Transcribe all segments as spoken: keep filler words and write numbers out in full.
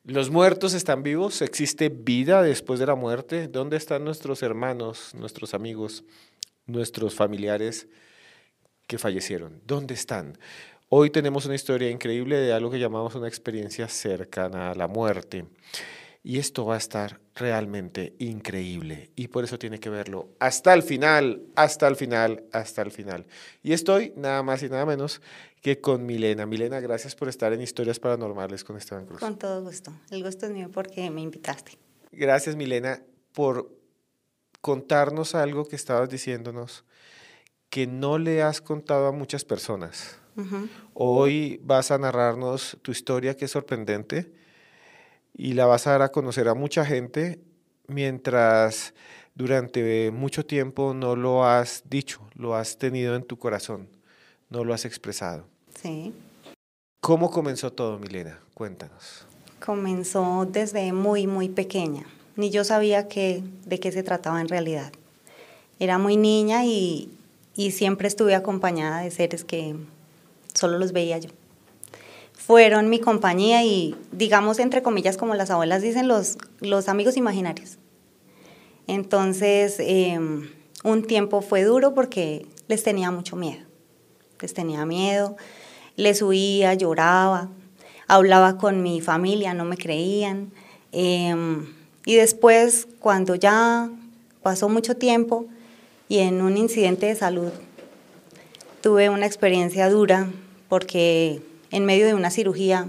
¿Los muertos están vivos? ¿Existe vida después de la muerte? ¿Dónde están nuestros hermanos, nuestros amigos, nuestros familiares que fallecieron? ¿Dónde están? Hoy tenemos una historia increíble de algo que llamamos una experiencia cercana a la muerte. Y esto va a estar realmente increíble y por eso tiene que verlo hasta el final, hasta el final, hasta el final. Y estoy nada más y nada menos que con Milena. Milena, gracias por estar en Historias Paranormales con Esteban Cruz. Con todo gusto. El gusto es mío porque me invitaste. Gracias, Milena, por contarnos algo que estabas diciéndonos que no le has contado a muchas personas. Uh-huh. Hoy vas a narrarnos tu historia, que es sorprendente, y la vas a dar a conocer a mucha gente, mientras durante mucho tiempo no lo has dicho, lo has tenido en tu corazón, no lo has expresado. Sí. ¿Cómo comenzó todo, Milena? Cuéntanos. Comenzó desde muy, muy pequeña. Ni yo sabía que, de qué se trataba en realidad. Era muy niña y, y siempre estuve acompañada de seres que solo los veía yo. Fueron mi compañía y, digamos, entre comillas, como las abuelas dicen, los, los amigos imaginarios. Entonces, eh, un tiempo fue duro porque les tenía mucho miedo. Les tenía miedo, les huía, lloraba, hablaba con mi familia, no me creían. Eh, y después, cuando ya pasó mucho tiempo y en un incidente de salud, tuve una experiencia dura porque en medio de una cirugía,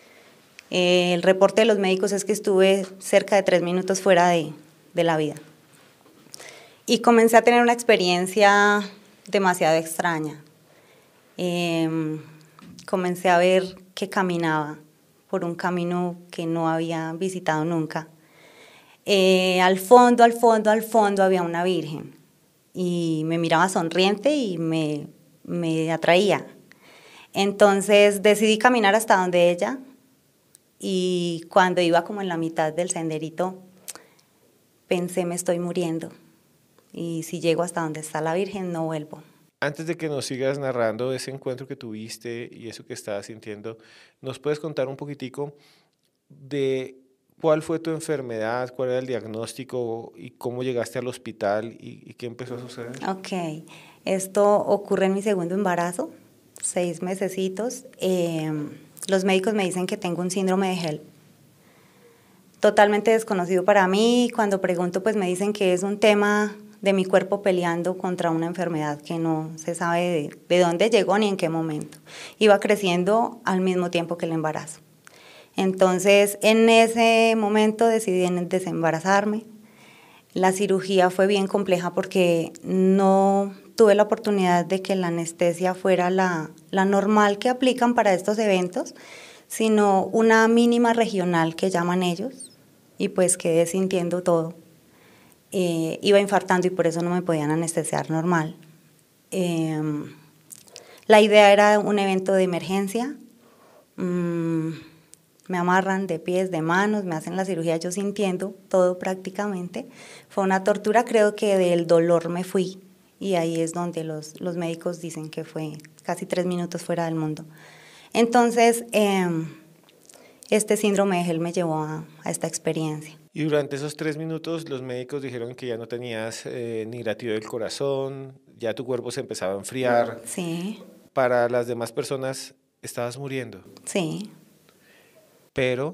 eh, el reporte de los médicos es que estuve cerca de tres minutos fuera de, de la vida. Y comencé a tener una experiencia demasiado extraña. Eh, comencé a ver que caminaba por un camino que no había visitado nunca. Eh, al fondo, al fondo, al fondo había una virgen y me miraba sonriente y me, me atraía. Entonces decidí caminar hasta donde ella y cuando iba como en la mitad del senderito pensé, me estoy muriendo y si llego hasta donde está la Virgen no vuelvo. Antes de que nos sigas narrando ese encuentro que tuviste y eso que estabas sintiendo, ¿nos puedes contar un poquitico de cuál fue tu enfermedad, cuál era el diagnóstico y cómo llegaste al hospital y, y qué empezó a suceder? Ok, esto ocurre en mi segundo embarazo. Seis mesecitos, eh, los médicos me dicen que tengo un síndrome de HELLP. Totalmente desconocido para mí, cuando pregunto pues me dicen que es un tema de mi cuerpo peleando contra una enfermedad que no se sabe de, de dónde llegó ni en qué momento. Iba creciendo al mismo tiempo que el embarazo. Entonces, en ese momento decidí desembarazarme. La cirugía fue bien compleja porque no tuve la oportunidad de que la anestesia fuera la, la normal que aplican para estos eventos, sino una mínima regional que llaman ellos, y pues quedé sintiendo todo. Eh, iba infartando y por eso no me podían anestesiar normal. Eh, la idea era un evento de emergencia. Mm, me amarran de pies, de manos, me hacen la cirugía yo sintiendo todo prácticamente. Fue una tortura, creo que del dolor me fui. Y ahí es donde los, los médicos dicen que fue casi tres minutos fuera del mundo. Entonces, eh, este síndrome de HELLP me llevó a, a esta experiencia. Y durante esos tres minutos los médicos dijeron que ya no tenías eh, ni latido del corazón, ya tu cuerpo se empezaba a enfriar. Sí. Para las demás personas estabas muriendo. Sí. Pero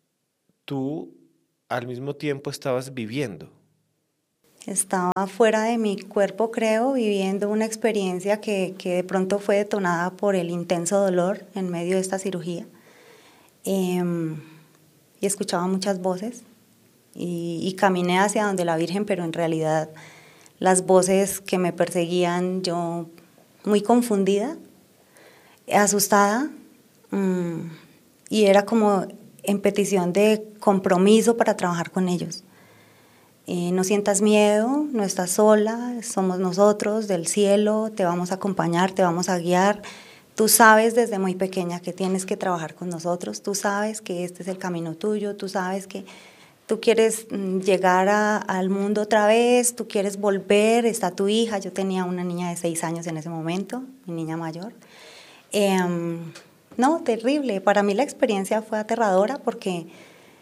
tú al mismo tiempo estabas viviendo. Estaba fuera de mi cuerpo, creo, viviendo una experiencia que, que de pronto fue detonada por el intenso dolor en medio de esta cirugía. Eh, y escuchaba muchas voces y, y caminé hacia donde la Virgen, pero en realidad las voces que me perseguían, yo muy confundida, asustada, um, y era como en petición de compromiso para trabajar con ellos. Eh, no sientas miedo, no estás sola, somos nosotros del cielo, te vamos a acompañar, te vamos a guiar. Tú sabes desde muy pequeña que tienes que trabajar con nosotros, tú sabes que este es el camino tuyo, tú sabes que tú quieres llegar a, al mundo otra vez, tú quieres volver, está tu hija. Yo tenía una niña de seis años en ese momento, mi niña mayor. Eh, no, terrible, para mí la experiencia fue aterradora porque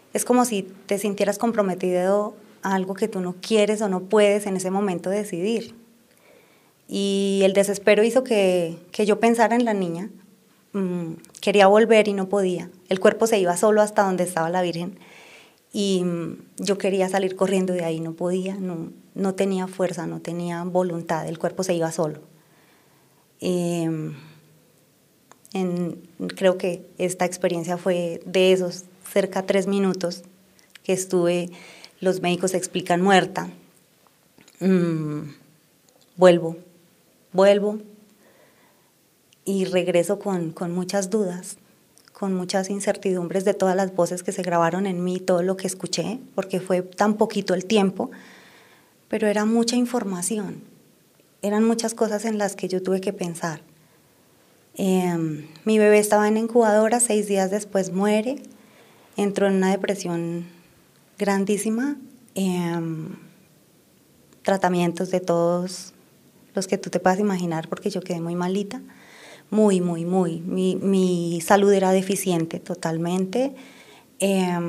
es como si te sintieras comprometido a algo que tú no quieres o no puedes en ese momento decidir. Y el desespero hizo que, que yo pensara en la niña. Mm, quería volver y no podía. El cuerpo se iba solo hasta donde estaba la Virgen y mm, yo quería salir corriendo de ahí, no podía, no, no tenía fuerza, no tenía voluntad, el cuerpo se iba solo. Eh, en, creo que esta experiencia fue de esos cerca de tres minutos que estuve, los médicos explican muerta. Mm, vuelvo. Vuelvo y regreso con, con muchas dudas, con muchas incertidumbres de todas las voces que se grabaron en mí, todo lo que escuché, porque fue tan poquito el tiempo, pero era mucha información, eran muchas cosas en las que yo tuve que pensar. Eh, mi bebé estaba en incubadora, seis días después muere, entró en una depresión grandísima, eh, tratamientos de todos los que tú te puedas imaginar, porque yo quedé muy malita, muy, muy, muy. Mi, mi salud era deficiente totalmente. Eh,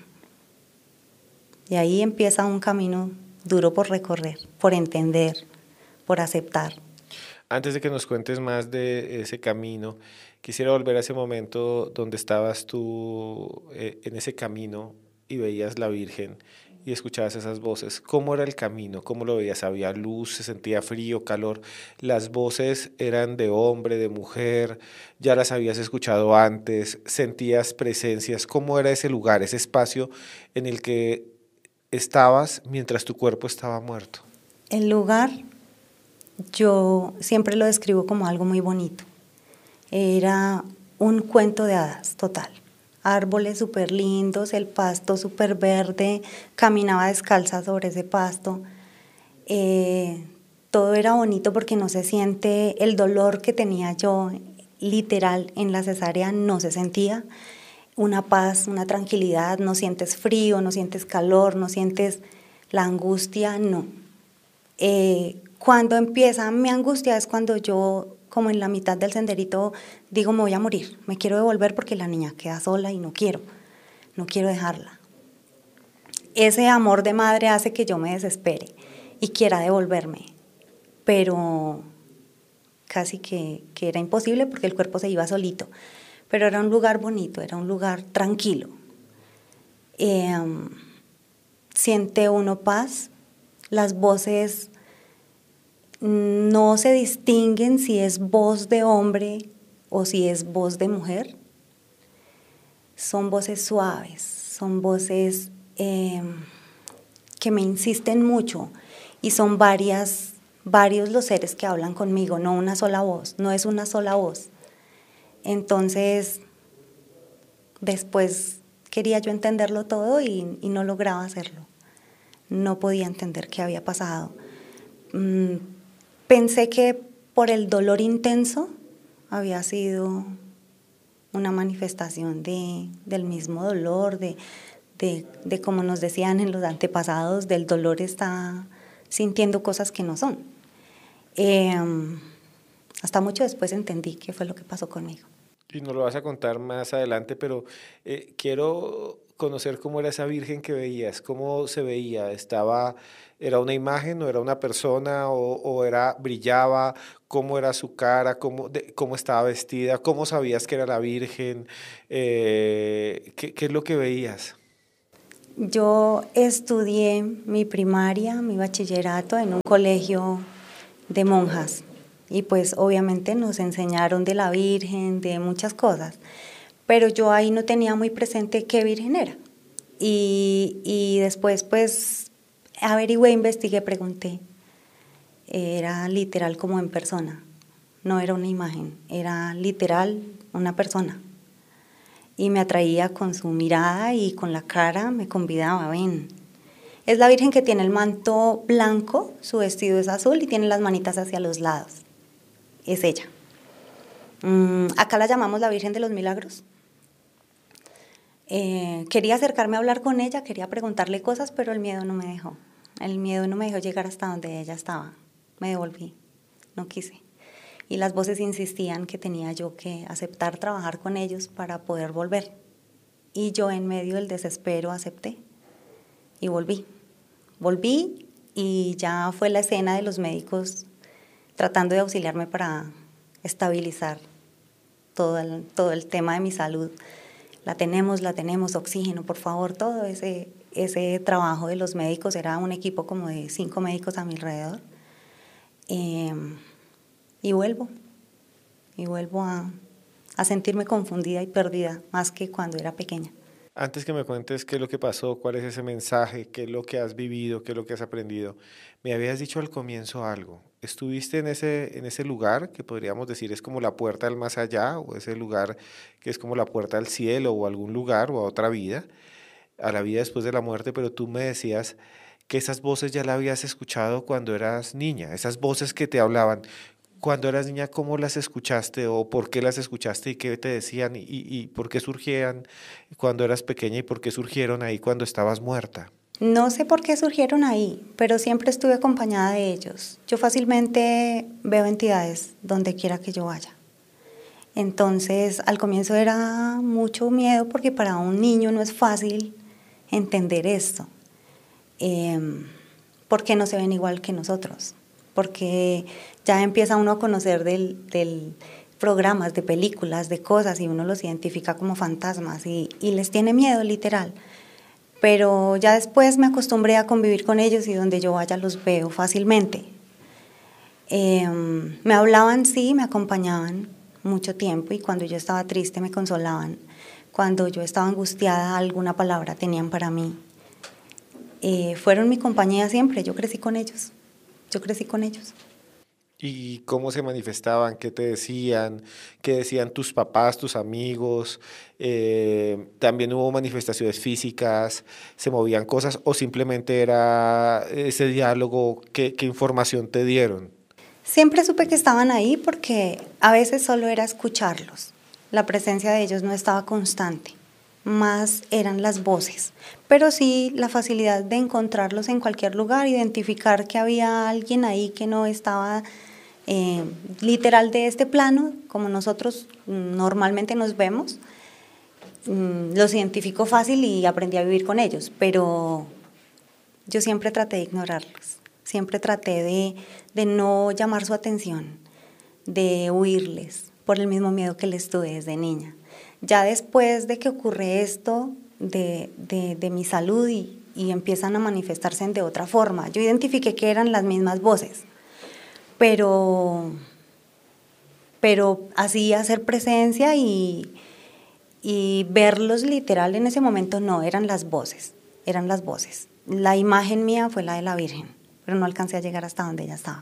y ahí empieza un camino duro por recorrer, por entender, por aceptar. Antes de que nos cuentes más de ese camino, quisiera volver a ese momento donde estabas tú eh, en ese camino y veías la Virgen y escuchabas esas voces. ¿Cómo era el camino? ¿Cómo lo veías? ¿Había luz? ¿Se sentía frío, calor? ¿Las voces eran de hombre, de mujer? ¿Ya las habías escuchado antes? ¿Sentías presencias? ¿Cómo era ese lugar, ese espacio en el que estabas mientras tu cuerpo estaba muerto? El lugar yo siempre lo describo como algo muy bonito. Era un cuento de hadas total. Árboles súper lindos, el pasto súper verde, caminaba descalza sobre ese pasto. Eh, todo era bonito porque no se siente el dolor que tenía yo, literal, en la cesárea no se sentía. Una paz, una tranquilidad, no sientes frío, no sientes calor, no sientes la angustia, no. Eh, cuando empieza mi angustia es cuando yo, como en la mitad del senderito, digo me voy a morir, me quiero devolver porque la niña queda sola y no quiero, no quiero dejarla. Ese amor de madre hace que yo me desespere y quiera devolverme, pero casi que, que era imposible porque el cuerpo se iba solito, pero era un lugar bonito, era un lugar tranquilo. Eh, siente uno paz, las voces no se distinguen si es voz de hombre o si es voz de mujer. Son voces suaves, son voces eh, que me insisten mucho y son varias, varios los seres que hablan conmigo, no una sola voz, no es una sola voz. Entonces, después quería yo entenderlo todo y, y no lograba hacerlo. No podía entender qué había pasado. Mm, Pensé que por el dolor intenso había sido una manifestación de, del mismo dolor, de, de, de como nos decían en los antepasados, del dolor está sintiendo cosas que no son. Eh, hasta mucho después entendí qué fue lo que pasó conmigo. Y nos lo vas a contar más adelante, pero eh, quiero conocer cómo era esa virgen que veías, cómo se veía, estaba, era una imagen o era una persona o, o era, brillaba, cómo era su cara, cómo, de, cómo estaba vestida, cómo sabías que era la virgen, eh, ¿qué, qué es lo que veías? Yo estudié mi primaria, mi bachillerato en un colegio de monjas y pues obviamente nos enseñaron de la Virgen, de muchas cosas, pero yo ahí no tenía muy presente qué Virgen era. Y, y después pues averigüé, investigué, pregunté. Era literal como en persona, no era una imagen, era literal una persona. Y me atraía con su mirada y con la cara, me convidaba, ven. Es la Virgen que tiene el manto blanco, su vestido es azul y tiene las manitas hacia los lados. Es ella. Mm, acá la llamamos la Virgen de los Milagros. Eh, quería acercarme a hablar con ella, quería preguntarle cosas, pero el miedo no me dejó. El miedo no me dejó llegar hasta donde ella estaba. Me devolví, no quise. Y las voces insistían que tenía yo que aceptar trabajar con ellos para poder volver. y yo en medio del desespero acepté y volví. Volví y ya fue la escena de los médicos tratando de auxiliarme para estabilizar todo el, todo el tema de mi salud. La tenemos, la tenemos, oxígeno, por favor, todo ese, ese trabajo de los médicos, era un equipo como de cinco médicos a mi alrededor. Eh, y vuelvo, y vuelvo a, a sentirme confundida y perdida, más que cuando era pequeña. Antes que me cuentes qué es lo que pasó, cuál es ese mensaje, qué es lo que has vivido, qué es lo que has aprendido, me habías dicho al comienzo algo. Estuviste en ese, en ese lugar que podríamos decir es como la puerta al más allá, o ese lugar que es como la puerta al cielo, o a algún lugar, o a otra vida, a la vida después de la muerte, pero tú me decías que esas voces ya las habías escuchado cuando eras niña, esas voces que te hablaban. Cuando eras niña, ¿cómo las escuchaste o por qué las escuchaste y qué te decían y, y, y por qué surgían cuando eras pequeña y por qué surgieron ahí cuando estabas muerta? No sé por qué surgieron ahí, pero siempre estuve acompañada de ellos. Yo fácilmente veo entidades donde quiera que yo vaya. Entonces, al comienzo era mucho miedo porque para un niño no es fácil entender esto. Eh, ¿Por qué no se ven igual que nosotros? Porque ya empieza uno a conocer del, del programas, de películas, de cosas, y uno los identifica como fantasmas y, y les tiene miedo, literal. Pero ya después me acostumbré a convivir con ellos y donde yo vaya los veo fácilmente. Eh, me hablaban, sí, me acompañaban mucho tiempo, y cuando yo estaba triste me consolaban. Cuando yo estaba angustiada, alguna palabra tenían para mí. Eh, fueron mi compañía siempre, yo crecí con ellos. Yo crecí con ellos. ¿Y cómo se manifestaban? ¿Qué te decían? ¿Qué decían tus papás, tus amigos? Eh, ¿también hubo manifestaciones físicas? ¿Se movían cosas? ¿O simplemente era ese diálogo? ¿Qué, qué información te dieron? Siempre supe que estaban ahí porque a veces solo era escucharlos. La presencia de ellos no estaba constante, más eran las voces. Pero sí la facilidad de encontrarlos en cualquier lugar, identificar que había alguien ahí que no estaba eh, literal de este plano, como nosotros normalmente nos vemos. Los identifico fácil y aprendí a vivir con ellos, pero yo siempre traté de ignorarlos. Siempre traté de, de no llamar su atención, de huirles, por el mismo miedo que les tuve desde niña. Ya después de que ocurre esto de, de, de mi salud y, y empiezan a manifestarse de otra forma, yo identifiqué que eran las mismas voces, pero, pero así hacer presencia y, y verlos literal en ese momento no, eran las voces, eran las voces. La imagen mía fue la de la Virgen, pero no alcancé a llegar hasta donde ella estaba.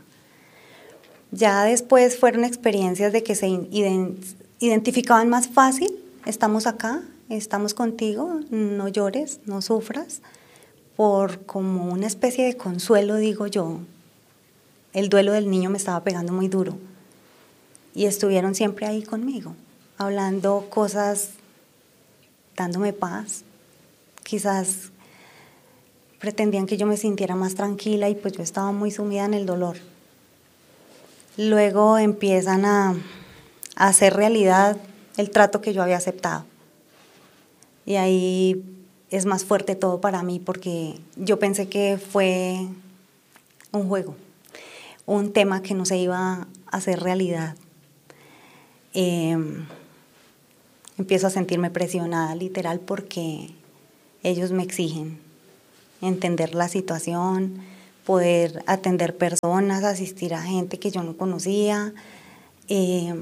Ya después fueron experiencias de que se identificaban más fácil. Estamos acá, estamos contigo, no llores, no sufras, por como una especie de consuelo, digo yo. El duelo del niño me estaba pegando muy duro y estuvieron siempre ahí conmigo, hablando cosas, dándome paz, quizás pretendían que yo me sintiera más tranquila y pues yo estaba muy sumida en el dolor. Luego empiezan a, a hacer realidad el trato que yo había aceptado. Y ahí es más fuerte todo para mí porque yo pensé que fue un juego, un tema que no se iba a hacer realidad. Eh, empiezo a sentirme presionada literal porque ellos me exigen entender la situación, poder atender personas, asistir a gente que yo no conocía, eh,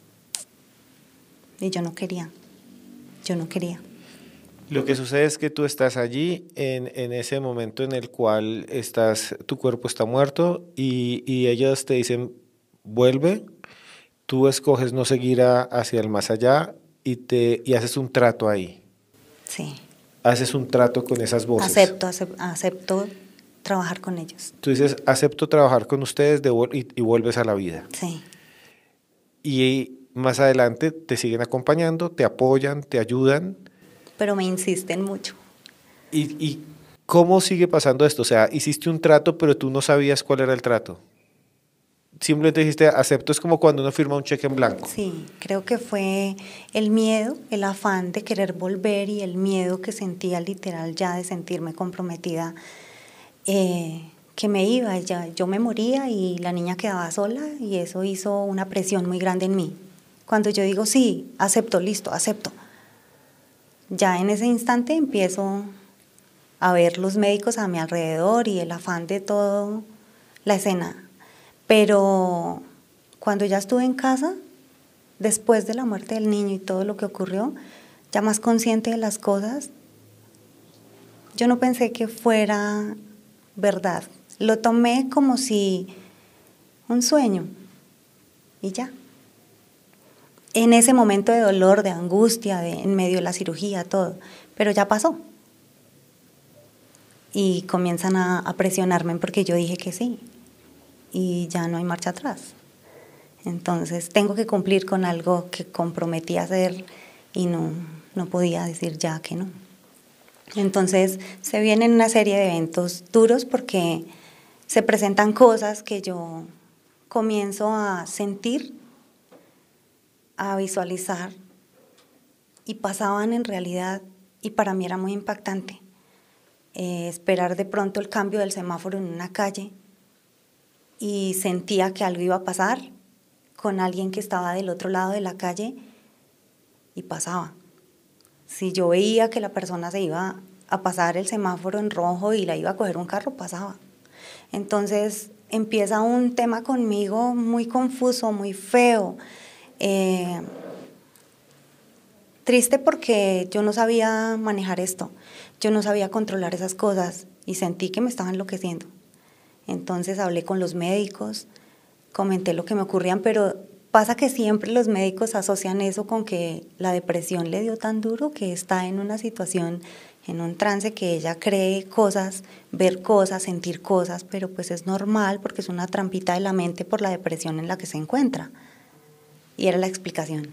y yo no quería, yo no quería. Lo que sucede es que tú estás allí en, en ese momento en el cual estás, tu cuerpo está muerto y, y ellos te dicen, vuelve, tú escoges no seguir a, hacia el más allá y, te, y haces un trato ahí. Sí. Haces un trato con esas voces. Acepto, acepto, acepto trabajar con ellos. Tú dices, acepto trabajar con ustedes de, y, y vuelves a la vida. Sí. Y más adelante te siguen acompañando, te apoyan, te ayudan. Pero me insisten mucho. ¿Y, y cómo sigue pasando esto? O sea, hiciste un trato, pero tú no sabías cuál era el trato. simplemente dijiste acepto, es como cuando uno firma un cheque en blanco. Sí, creo que fue el miedo, el afán de querer volver y el miedo que sentía literal ya de sentirme comprometida, eh, que me iba, ya, yo me moría y la niña quedaba sola y eso hizo una presión muy grande en mí. Cuando yo digo sí, acepto, listo, acepto, ya en ese instante empiezo a ver los médicos a mi alrededor y el afán de toda la escena. Pero cuando ya estuve en casa, después de la muerte del niño y todo lo que ocurrió, ya más consciente de las cosas, yo no pensé que fuera verdad. Lo tomé como si un sueño y ya. En ese momento de dolor, de angustia, de, en medio de la cirugía, todo, pero ya pasó. Y comienzan a, a presionarme porque yo dije que sí. Y ya no hay marcha atrás. Entonces tengo que cumplir con algo que comprometí a hacer y no, no podía decir ya que no. Entonces se vienen una serie de eventos duros porque se presentan cosas que yo comienzo a sentir, a visualizar y pasaban en realidad y para mí era muy impactante. Eh, esperar de pronto el cambio del semáforo en una calle y sentía que algo iba a pasar con alguien que estaba del otro lado de la calle y pasaba. Si yo veía que la persona se iba a pasar el semáforo en rojo y la iba a coger un carro, pasaba. Entonces empieza un tema conmigo muy confuso, muy feo, eh, triste porque yo no sabía manejar esto, yo no sabía controlar esas cosas y sentí que me estaba enloqueciendo. Entonces hablé con los médicos, comenté lo que me ocurrían, pero pasa que siempre los médicos asocian eso con que la depresión le dio tan duro que está en una situación, en un trance que ella cree cosas, ver cosas, sentir cosas, pero pues es normal porque es una trampita de la mente por la depresión en la que se encuentra. Y era la explicación.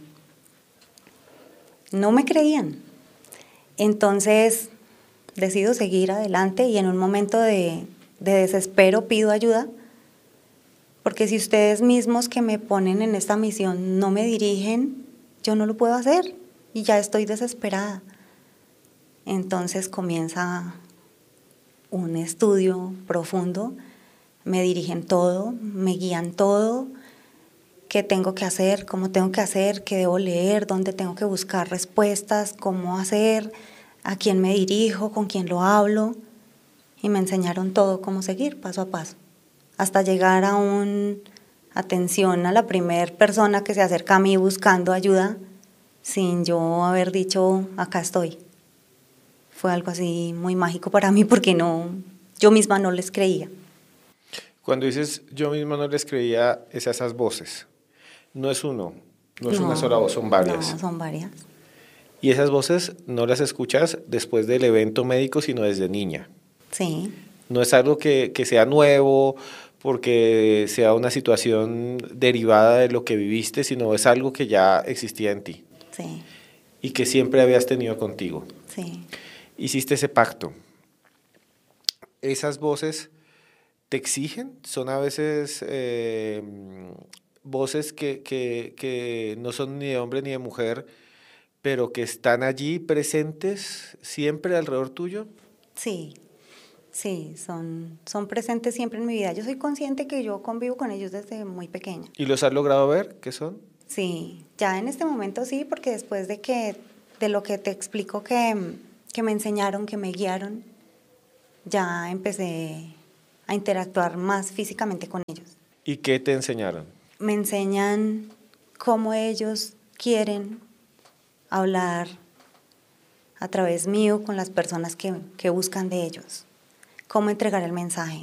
No me creían. Entonces decido seguir adelante y en un momento de de desespero pido ayuda, porque si ustedes mismos que me ponen en esta misión no me dirigen, yo no lo puedo hacer y ya estoy desesperada. Entonces comienza un estudio profundo, me dirigen todo, me guían todo, qué tengo que hacer, cómo tengo que hacer, qué debo leer, dónde tengo que buscar respuestas, cómo hacer, a quién me dirijo, con quién lo hablo. Y me enseñaron todo, cómo seguir, paso a paso, hasta llegar a un atención a la primera persona que se acerca a mí buscando ayuda, sin yo haber dicho, acá estoy. Fue algo así muy mágico para mí porque no, yo misma no les creía. Cuando dices yo misma no les creía, es a esas voces. No es uno, no es no, una sola voz, son varias. No, son varias. Y esas voces no las escuchas después del evento médico, sino desde niña. Sí. No es algo que, que sea nuevo porque sea una situación derivada de lo que viviste, sino es algo que ya existía en ti. Sí. Y que siempre habías tenido contigo. Sí. Hiciste ese pacto. Esas voces te exigen, son a veces eh, voces que, que, que no son ni de hombre ni de mujer, pero que están allí presentes siempre alrededor tuyo. Sí. Sí, son, son presentes siempre en mi vida. Yo soy consciente que yo convivo con ellos desde muy pequeña. ¿Y los has logrado ver? ¿Qué son? Sí, ya en este momento sí, porque después de que de lo que te explico que, que me enseñaron, que me guiaron, ya empecé a interactuar más físicamente con ellos. ¿Y qué te enseñaron? Me enseñan cómo ellos quieren hablar a través mío con las personas que, que buscan de ellos. Cómo entregar el mensaje,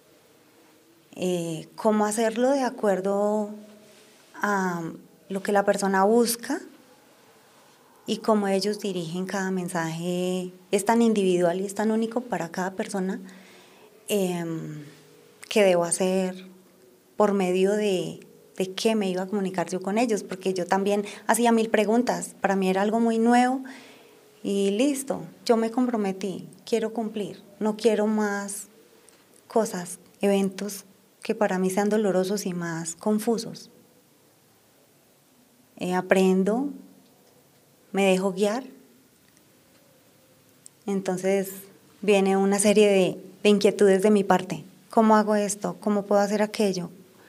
eh, cómo hacerlo de acuerdo a lo que la persona busca y cómo ellos dirigen cada mensaje. Es tan individual y es tan único para cada persona eh, que debo hacer por medio de, de qué me iba a comunicar yo con ellos, porque yo también hacía mil preguntas, para mí era algo muy nuevo. Y listo, yo me comprometí, quiero cumplir, no quiero más cosas, eventos que para mí sean dolorosos y más confusos. Eh, aprendo, me dejo guiar, entonces viene una serie de, de inquietudes de mi parte. ¿Cómo hago esto? ¿Cómo puedo hacer aquello?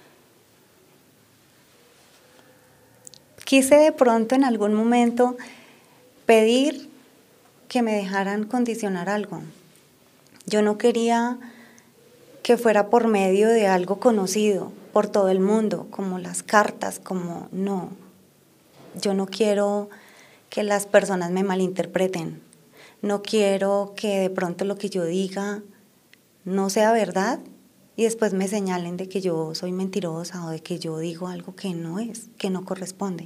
Quise de pronto en algún momento pedir que me dejaran condicionar algo. Yo no quería que fuera por medio de algo conocido por todo el mundo, como las cartas, como no. Yo no quiero que las personas me malinterpreten. No quiero que de pronto lo que yo diga no sea verdad y después me señalen de que yo soy mentirosa o de que yo digo algo que no es, que no corresponde.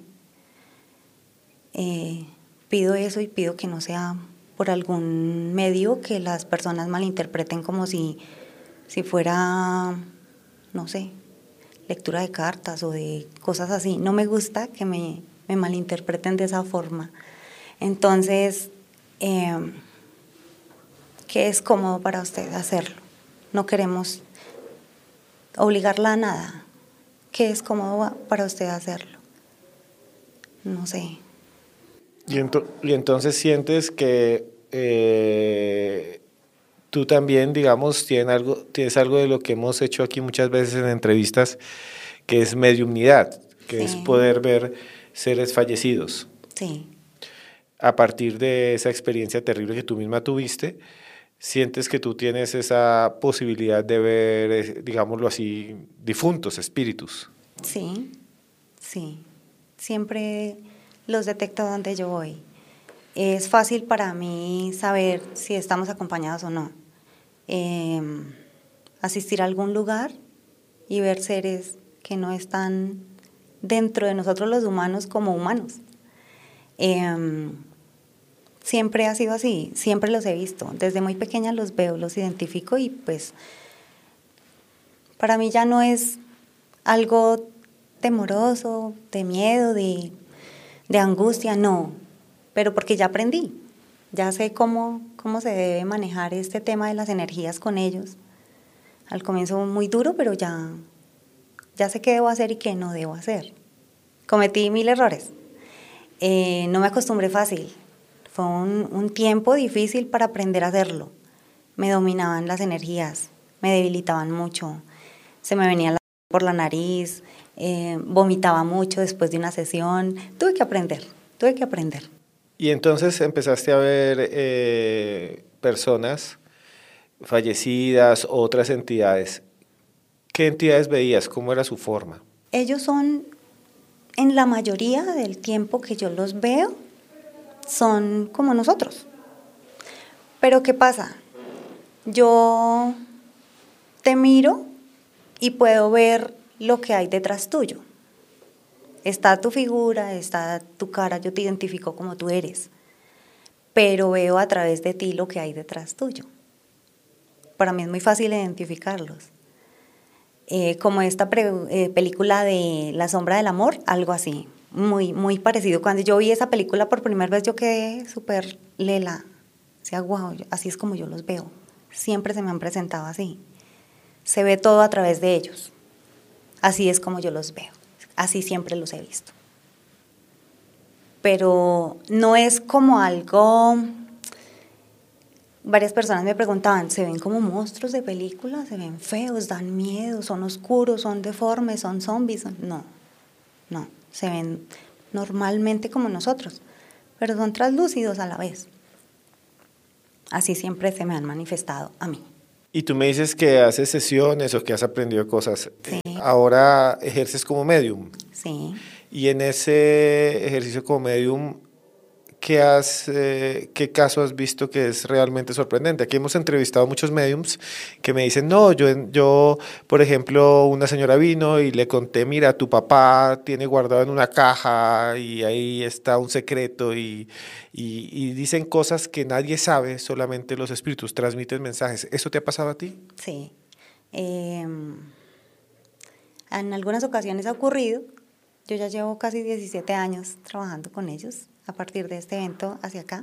Eh, pido eso y pido que no sea por algún medio que las personas malinterpreten como si, si fuera, no sé, lectura de cartas o de cosas así. No me gusta que me, me malinterpreten de esa forma. Entonces, eh, ¿qué es cómodo para usted hacerlo? No queremos obligarla a nada. ¿Qué es cómodo para usted hacerlo? No sé. Y, ento y entonces sientes que eh, tú también, digamos, tienes algo, tienes algo de lo que hemos hecho aquí muchas veces en entrevistas, que es mediumnidad, que sí. es poder ver seres fallecidos. Sí. A partir de esa experiencia terrible que tú misma tuviste, sientes que tú tienes esa posibilidad de ver, digámoslo así, difuntos, espíritus. Sí, sí. Siempre los detecto donde yo voy. Es fácil para mí saber si estamos acompañados o no. Eh, asistir a algún lugar y ver seres que no están dentro de nosotros los humanos como humanos. Eh, siempre ha sido así, siempre los he visto. Desde muy pequeña los veo, los identifico y pues para mí ya no es algo temoroso, de miedo, de... de angustia, no, pero porque ya aprendí, ya sé cómo, cómo se debe manejar este tema de las energías con ellos. Al comienzo muy duro, pero ya, ya sé qué debo hacer y qué no debo hacer. Cometí mil errores, eh, no me acostumbré fácil, fue un, un tiempo difícil para aprender a hacerlo. Me dominaban las energías, me debilitaban mucho, se me venía la por la nariz, eh, vomitaba mucho después de una sesión. Tuve que aprender, tuve que aprender. Y entonces empezaste a ver eh, personas fallecidas, otras entidades. ¿Qué entidades veías? ¿Cómo era su forma? Ellos son, en la mayoría del tiempo que yo los veo, son como nosotros. Pero ¿qué pasa? Yo te miro y puedo ver lo que hay detrás tuyo. Está tu figura, está tu cara, yo te identifico como tú eres, pero veo a través de ti lo que hay detrás tuyo. Para mí es muy fácil identificarlos. Eh, como esta pre, eh, película de La sombra del amor, algo así, muy, muy parecido. Cuando yo vi esa película por primera vez yo quedé súper lela, o sea, wow, así es como yo los veo. Siempre se me han presentado así. Se ve todo a través de ellos. Así es como yo los veo. Así siempre los he visto. Pero no es como algo... Varias personas me preguntaban, ¿se ven como monstruos de película? ¿Se ven feos? ¿Dan miedo? ¿Son oscuros? ¿Son deformes? ¿Son zombies? No, no. Se ven normalmente como nosotros, pero son translúcidos a la vez. Así siempre se me han manifestado a mí. Y tú me dices que haces sesiones o que has aprendido cosas. Sí. Ahora ejerces como medium. Sí. Y en ese ejercicio como medium, ¿qué, has, eh, ¿qué caso has visto que es realmente sorprendente? Aquí hemos entrevistado a muchos mediums que me dicen, no, yo, yo, por ejemplo, una señora vino y le conté, mira, tu papá tiene guardado en una caja y ahí está un secreto y, y, y dicen cosas que nadie sabe, solamente los espíritus transmiten mensajes. ¿Eso te ha pasado a ti? Sí. Eh, en algunas ocasiones ha ocurrido. Yo ya llevo casi diecisiete años trabajando con ellos a partir de este evento hacia acá.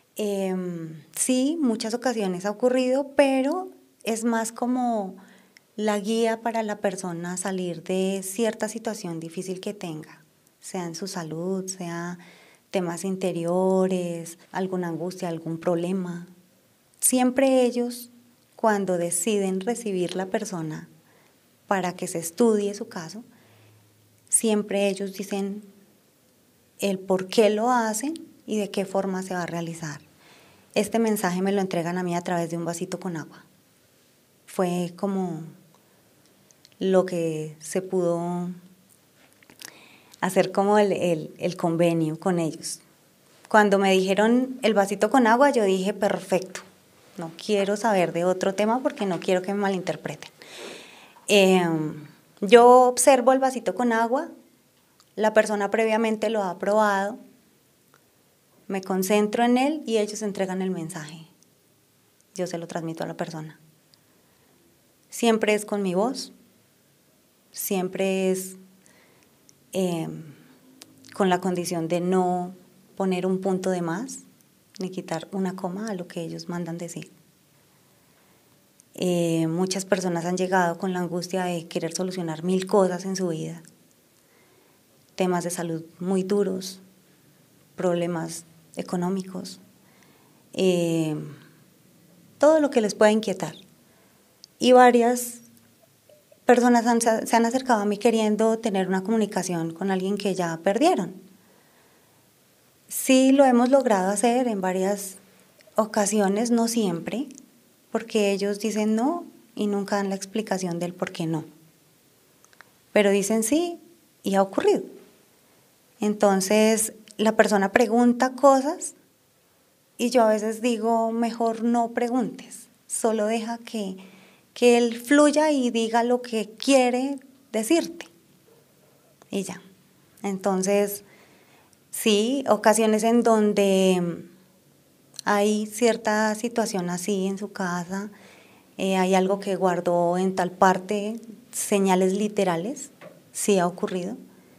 Eh, sí, muchas ocasiones ha ocurrido, pero es más como la guía para la persona salir de cierta situación difícil que tenga, sea en su salud, sea temas interiores, alguna angustia, algún problema. Siempre ellos, cuando deciden recibir la persona para que se estudie su caso, siempre ellos dicen el por qué lo hacen y de qué forma se va a realizar. Este mensaje me lo entregan a mí a través de un vasito con agua. Fue como lo que se pudo hacer como el, el, el convenio con ellos. Cuando me dijeron el vasito con agua, yo dije, perfecto, no quiero saber de otro tema porque no quiero que me malinterpreten. Eh, yo observo el vasito con agua, la persona previamente lo ha probado, me concentro en él y ellos entregan el mensaje. Yo se lo transmito a la persona. Siempre es con mi voz, siempre es eh, con la condición de no poner un punto de más, ni quitar una coma a lo que ellos mandan decir. Eh, muchas personas han llegado con la angustia de querer solucionar mil cosas en su vida. Temas de salud muy duros, problemas económicos, eh, todo lo que les pueda inquietar. Y varias personas han, se han acercado a mí queriendo tener una comunicación con alguien que ya perdieron. Sí lo hemos logrado hacer en varias ocasiones, no siempre, porque ellos dicen no y nunca dan la explicación del por qué no. Pero dicen sí y ha ocurrido. Entonces la persona pregunta cosas y yo a veces digo, mejor no preguntes, solo deja que, que él fluya y diga lo que quiere decirte. Y ya. Entonces, sí, ocasiones en donde hay cierta situación así en su casa, eh, hay algo que guardó en tal parte, señales literales, sí ha ocurrido,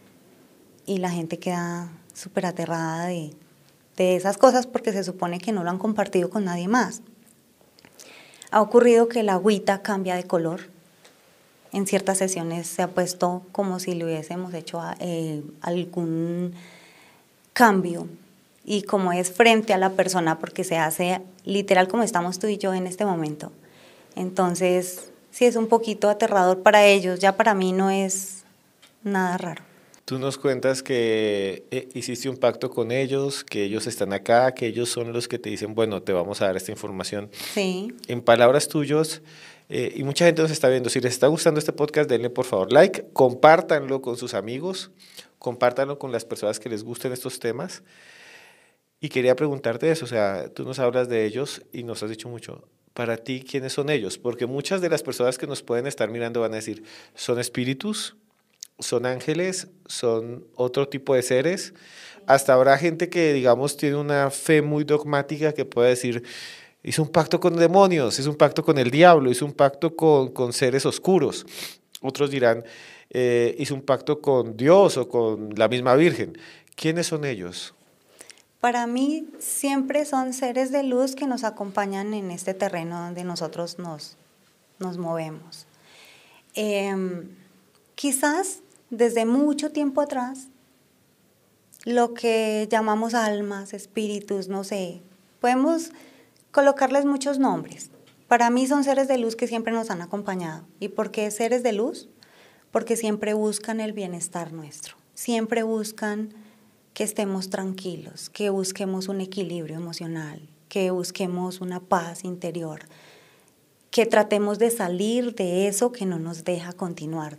y la gente queda súper aterrada de, de esas cosas porque se supone que no lo han compartido con nadie más. Ha ocurrido que la agüita cambia de color. En ciertas sesiones se ha puesto como si le hubiésemos hecho eh, algún cambio, y como es frente a la persona porque se hace literal como estamos tú y yo en este momento. Entonces, sí es un poquito aterrador para ellos, ya para mí no es nada raro. Tú nos cuentas que eh, hiciste un pacto con ellos, que ellos están acá, que ellos son los que te dicen, bueno, te vamos a dar esta información. Sí. En palabras tuyas, eh, y mucha gente nos está viendo, si les está gustando este podcast, denle por favor like, compártanlo con sus amigos, compártanlo con las personas que les gusten estos temas. Y quería preguntarte eso, o sea, tú nos hablas de ellos y nos has dicho mucho. Para ti, ¿quiénes son ellos? Porque muchas de las personas que nos pueden estar mirando van a decir, ¿son espíritus? ¿Son ángeles? ¿Son otro tipo de seres? Hasta habrá gente que, digamos, tiene una fe muy dogmática que puede decir, hizo un pacto con demonios, hizo un pacto con el diablo, hizo un pacto con, con seres oscuros. Otros dirán, eh, hizo un pacto con Dios o con la misma Virgen. ¿Quiénes son ellos? Para mí siempre son seres de luz que nos acompañan en este terreno donde nosotros nos, nos movemos. Eh, quizás desde mucho tiempo atrás, lo que llamamos almas, espíritus, no sé, podemos colocarles muchos nombres. Para mí son seres de luz que siempre nos han acompañado. ¿Y por qué seres de luz? Porque siempre buscan el bienestar nuestro, siempre buscan que estemos tranquilos, que busquemos un equilibrio emocional, que busquemos una paz interior, que tratemos de salir de eso que no nos deja continuar,